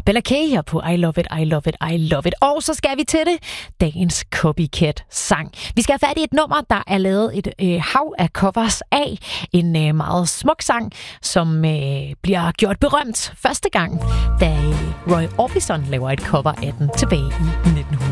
Bella K her på I Love It, I Love It, I Love It. Og så skal vi til det. Dagens copycat-sang. Vi skal have fat i et nummer, der er lavet et hav af covers af. En meget smuk sang, som bliver gjort berømt første gang, da Roy Orbison laver et cover af den tilbage i 1900.